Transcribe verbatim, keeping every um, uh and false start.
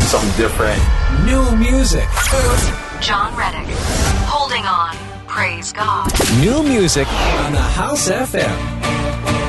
something different. New music. John Reddick. Holding on. Praise God. New music on the House F M.